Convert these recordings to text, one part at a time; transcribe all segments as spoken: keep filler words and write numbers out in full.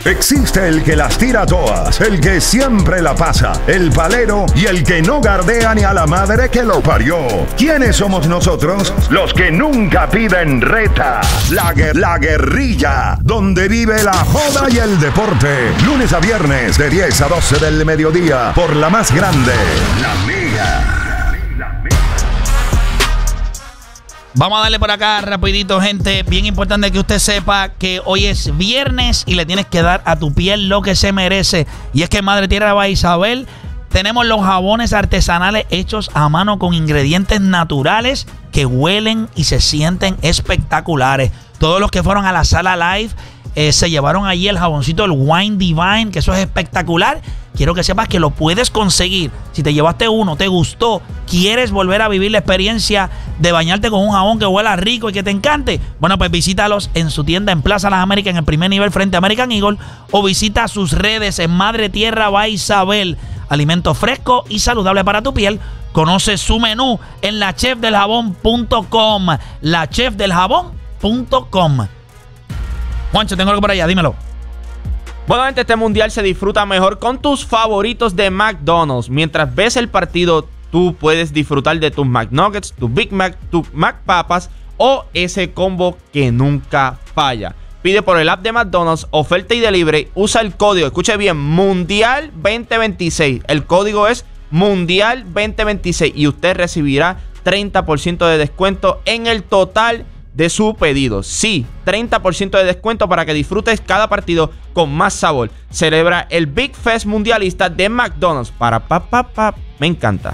Existe el que las tira todas, el que siempre la pasa, el palero y el que no gardea ni a la madre que lo parió. ¿Quiénes somos nosotros? Los que nunca piden reta. La, guer la guerrilla, donde vive la joda y el deporte. Lunes a viernes de diez a doce del mediodía por la más grande, La Mega. Vamos a darle por acá rapidito, gente. Bien importante que usted sepa que hoy es viernes y le tienes que dar a tu piel lo que se merece. Y es que Madre Tierra va Isabel. Tenemos los jabones artesanales hechos a mano con ingredientes naturales que huelen y se sienten espectaculares. Todos los que fueron a la sala live eh, se llevaron allí el jaboncito, el Wine Divine, que eso es espectacular. Quiero que sepas que lo puedes conseguir. Si te llevaste uno, te gustó, quieres volver a vivir la experiencia de bañarte con un jabón que huela rico y que te encante, bueno, pues visítalos en su tienda en Plaza Las Américas, en el primer nivel frente a American Eagle, o visita sus redes en Madre Tierra by Isabel. Alimento fresco y saludable para tu piel. Conoce su menú en la chef del jabón punto com. la chef del jabón punto com. Juancho, tengo algo por allá, dímelo. Bueno, gente, este mundial se disfruta mejor con tus favoritos de McDonald's. Mientras ves el partido, tú puedes disfrutar de tus McNuggets, tu Big Mac, tu McPapas o ese combo que nunca falla. Pide por el app de McDonald's, oferta y delivery. Usa el código, escuche bien, Mundial veinte veintiséis. El código es Mundial veinte veintiséis y usted recibirá treinta por ciento de descuento en el total de su pedido. Sí, treinta por ciento de descuento para que disfrutes cada partido con más sabor. Celebra el Big Fest mundialista de McDonald's. Para pa, pa, pa. Me encanta.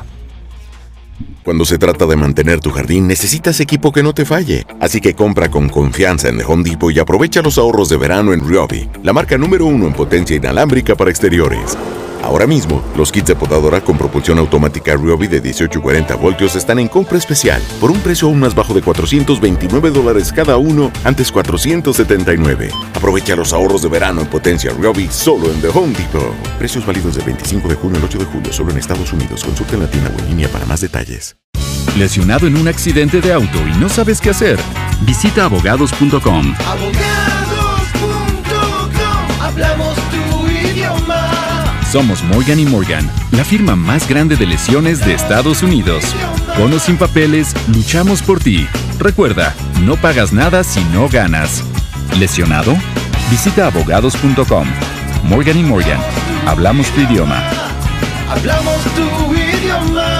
Cuando se trata de mantener tu jardín, necesitas equipo que no te falle. Así que compra con confianza en The Home Depot y aprovecha los ahorros de verano en Ryobi, la marca número uno en potencia inalámbrica para exteriores. Ahora mismo, los kits de podadora con propulsión automática Ryobi de dieciocho y cuarenta voltios están en compra especial por un precio aún más bajo de cuatrocientos veintinueve dólares cada uno, antes cuatrocientos setenta y nueve. Aprovecha los ahorros de verano en potencia Ryobi solo en The Home Depot. Precios válidos del veinticinco de junio al ocho de julio solo en Estados Unidos. Consulta en la tienda o en línea para más detalles. ¿Lesionado en un accidente de auto y no sabes qué hacer? Visita abogados punto com. abogados punto com. Hablamos tu idioma. Somos Morgan y Morgan, la firma más grande de lesiones de Estados Unidos. Con o sin papeles, luchamos por ti. Recuerda, no pagas nada si no ganas. ¿Lesionado? Visita abogados punto com. Morgan y Morgan, hablamos tu idioma. Hablamos tu idioma.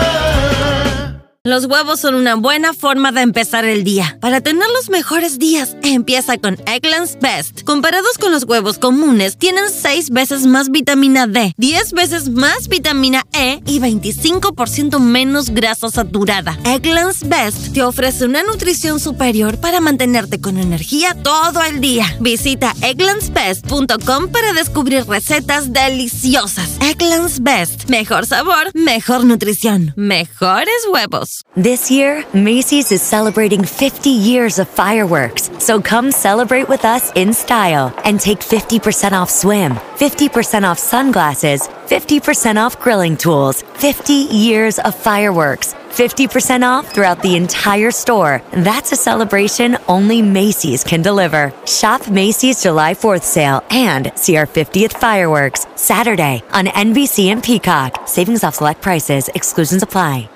Los huevos son una buena forma de empezar el día. Para tener los mejores días, empieza con Eggland's Best. Comparados con los huevos comunes, tienen seis veces más vitamina D, diez veces más vitamina E y veinticinco por ciento menos grasa saturada. Eggland's Best te ofrece una nutrición superior para mantenerte con energía todo el día. Visita egglands best punto com para descubrir recetas deliciosas. Eggland's Best. Mejor sabor, mejor nutrición, mejores huevos. This year, Macy's is celebrating fifty years of fireworks. So come celebrate with us in style and take fifty percent off swim, fifty percent off sunglasses, fifty percent off grilling tools, fifty years of fireworks, fifty percent off throughout the entire store. That's a celebration only Macy's can deliver. Shop Macy's July fourth sale and see our fiftieth fireworks Saturday on N B C and Peacock. Savings off select prices. Exclusions apply.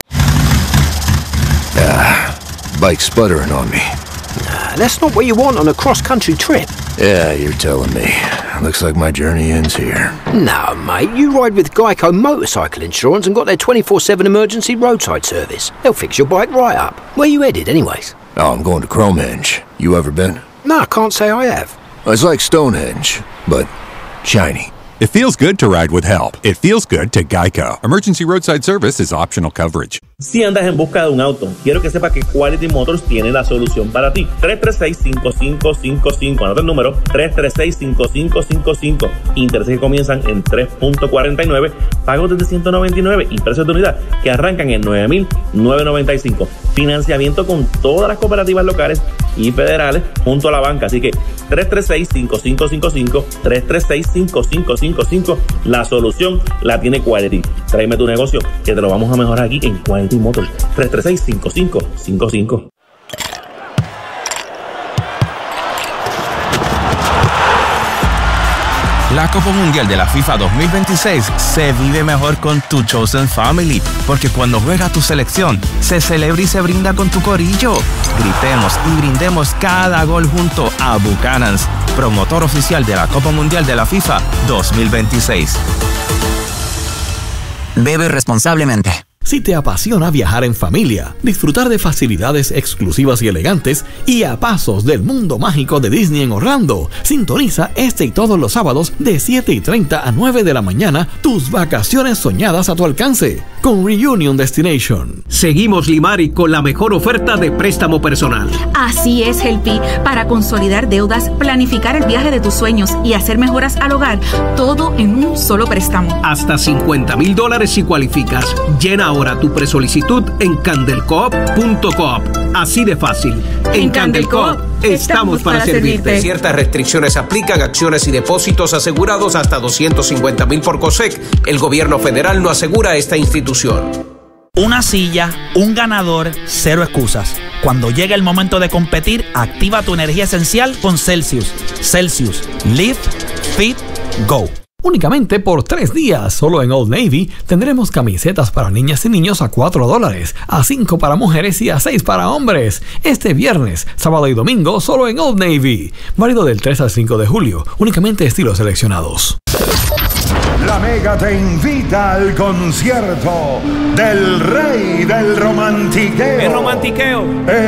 Ah, bike's sputtering on me. Nah, that's not what you want on a cross-country trip. Yeah, you're telling me. Looks like my journey ends here. No, mate, you ride with Geico Motorcycle Insurance and got their twenty-four seven emergency roadside service. They'll fix your bike right up. Where you headed, anyways? Oh, I'm going to Cromenge. You ever been? No, I can't say I have. It's like Stonehenge, but shiny. It feels good to ride with help. It feels good to Geico. Emergency roadside service is optional coverage. Si andas en busca de un auto, quiero que sepas que Quality Motors tiene la solución para ti. tres tres seis, cinco cinco cinco cinco. Anota el número. tres tres seis, cinco cinco cinco cinco. Intereses que comienzan en tres punto cuarenta y nueve. Pagos desde ciento noventa y nueve. Y precios de unidad que arrancan en nueve mil novecientos noventa y cinco. Financiamiento con todas las cooperativas locales y federales junto a la banca. Así que tres tres seis, cinco cinco cinco cinco. tres tres seis, cinco cinco cinco cinco. La solución la tiene Quality. Tráeme tu negocio que te lo vamos a mejorar aquí en Quality Motors. tres tres seis, cinco cinco cinco cinco. La Copa Mundial de la FIFA dos mil veintiséis se vive mejor con tu Chosen Family, porque cuando juega tu selección, se celebra y se brinda con tu corillo. Gritemos y brindemos cada gol junto a Buchanan's, promotor oficial de la Copa Mundial de la FIFA dos mil veintiséis. Bebe responsablemente. Si te apasiona viajar en familia, disfrutar de facilidades exclusivas y elegantes y a pasos del mundo mágico de Disney en Orlando, sintoniza este y todos los sábados de siete y treinta a nueve de la mañana tus vacaciones soñadas a tu alcance con Reunion Destination. Seguimos Limari con la mejor oferta de préstamo personal. Así es, Helpi. Para consolidar deudas, planificar el viaje de tus sueños y hacer mejoras al hogar, todo en un solo préstamo. Hasta cincuenta mil dólares si cualificas. Llena ahora tu presolicitud en candelcoop punto coop. Así de fácil. En, en Candelcoop estamos para, para servirte. servirte. Ciertas restricciones aplican. Acciones y depósitos asegurados hasta doscientos cincuenta mil por COSEC. El gobierno federal no asegura esta institución. Una silla, un ganador, cero excusas. Cuando llega el momento de competir, activa tu energía esencial con Celsius. Celsius. Live, Fit, Go. Únicamente por tres días, solo en Old Navy, tendremos camisetas para niñas y niños a cuatro dólares, a cinco para mujeres y a seis para hombres. Este viernes, sábado y domingo, solo en Old Navy. Válido del tres al cinco de julio, únicamente estilos seleccionados. La Mega te invita al concierto del rey del romantiqueo. El romantiqueo.